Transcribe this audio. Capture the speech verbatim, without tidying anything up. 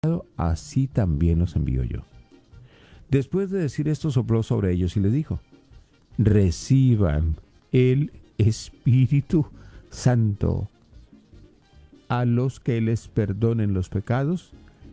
así también los envío yo. Después de decir esto, sopló sobre ellos y les dijo: reciban el Espíritu Santo. A los que les perdonen los pecados,